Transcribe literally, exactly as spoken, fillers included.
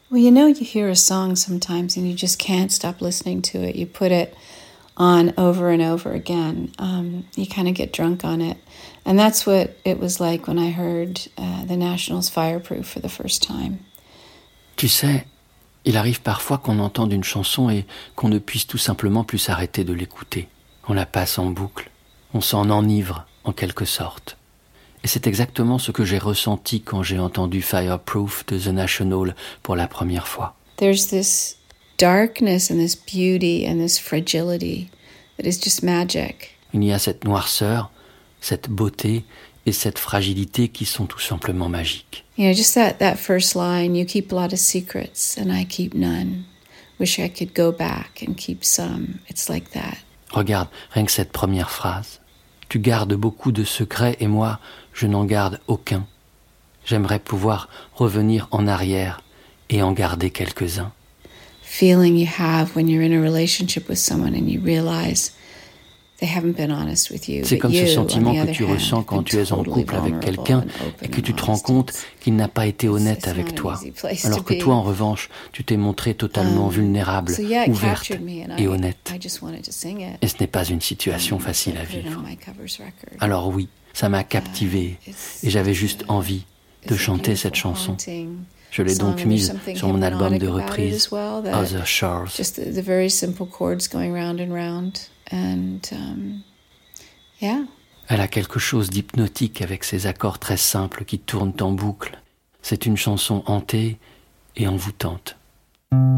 Well, you know, you hear a song sometimes and you just can't stop listening to it. You put it on over and over again. Um, you kind of get drunk on it. And that's what it was like when I heard uh, the Nationals' Fireproof for the first time. Tu sais, il arrive parfois qu'on entende une chanson et qu'on ne puisse tout simplement plus s'arrêter de l'écouter. On la passe en boucle. On s'en enivre, en quelque sorte. Et c'est exactement ce que j'ai ressenti quand j'ai entendu Fireproof de The National pour la première fois. There's this darkness and this beauty and this fragility that is just magic. Il y a cette noirceur, cette beauté et cette fragilité qui sont tout simplement magiques. You know, just that, that first line, you keep a lot of secrets and I keep none. Wish I could go back and keep some. It's like that. Regarde, rien que cette première phrase. Tu gardes beaucoup de secrets et moi, je n'en garde aucun. J'aimerais pouvoir revenir en arrière et en garder quelques-uns. Feeling you have when you're in a relationship with someone and you realize they haven't been honest with you. C'est comme you, ce sentiment que tu hand, ressens quand tu es en totally couple avec vulnerable quelqu'un and et que tu te rends honest. compte qu'il n'a pas été honnête It's avec not an toi, easy place alors to que be. toi, en revanche, tu t'es montré totalement Um, vulnérable, so yeah, it ouverte captured me and et I, honnête. I just wanted to sing it. Et ce n'est pas une situation Um, facile so I à put it vivre. on my covers record. Alors oui, ça m'a captivé Uh, it's- et j'avais it's juste a- envie de it's a chanter cette beautiful, chanson. haunting Je l'ai song, donc and there's mise something sur mon album de hypnotic about it reprise, as well, that Other Shores. just the, the very simple chords going round and round, and um, yeah. Elle a quelque chose d'hypnotique avec ses accords très simples qui tournent en boucle. C'est une chanson hantée et envoûtante.